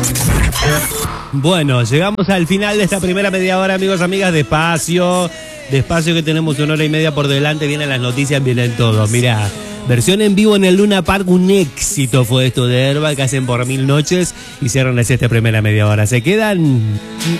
Bueno, llegamos al final de esta primera media hora, amigos, amigas. Despacio que tenemos 1 hora y media por delante. Vienen las noticias, vienen todo. Mirá, versión en vivo en el Luna Park, un éxito fue esto de Herba, que hacen por 1000 noches. Hicieron esta primera media hora. Se quedan